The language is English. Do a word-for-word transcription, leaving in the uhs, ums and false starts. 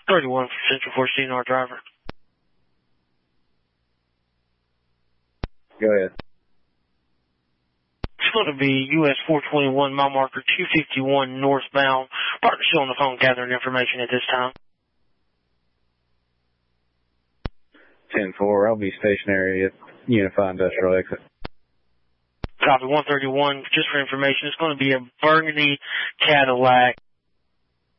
thirty-one for Central four C N R driver. Go ahead. It's going to be U S four twenty-one, mile marker two fifty-one northbound. Partner still on the phone gathering information at this time. ten four, I'll be stationary at Unified Industrial Exit. Copy one thirty-one, just for information, it's going to be a burgundy Cadillac.